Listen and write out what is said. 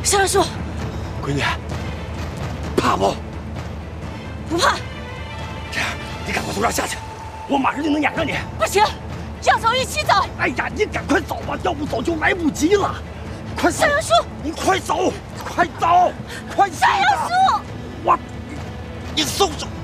小杨叔， 闺女，怕不？ 不怕。 这样，你赶快从这儿下去，我马上就能撵上你。 不行，要走一起走。 哎呀，你赶快走吧，要不走就来不及了。快走！ 小杨叔， 你快走，快走，快走！ 小杨叔， 我，你松手！